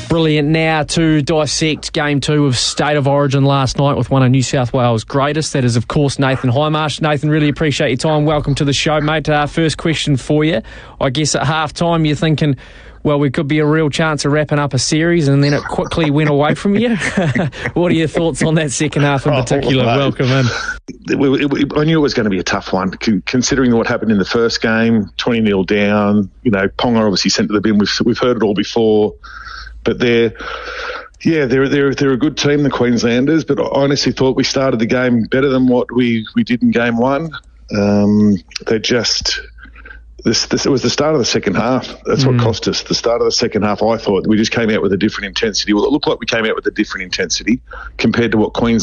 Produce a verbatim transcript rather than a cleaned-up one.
Brilliant. Now to dissect Game two of State of Origin last night with one of New South Wales' greatest. That is, of course, Nathan Highmarsh. Nathan, really appreciate your time. Welcome to the show, mate. Uh, first question for you. I guess at half-time you're thinking, well, we could be a real chance of wrapping up a series, and then it quickly went away from you. What are your thoughts on that second half in particular? Oh, Welcome in. I knew it was going to be a tough one, considering what happened in the first game, twenty nil down. You know, Ponga obviously sent to the bin. We've, we've heard it all before. But they're, yeah, they're they're they're a good team, the Queenslanders. But I honestly thought we started the game better than what we, we did in game one. Um, they just this this it was the start of the second half. That's mm. what cost us. The start of the second half, I thought we just came out with a different intensity. Well, it looked like we came out with a different intensity compared to what Queensland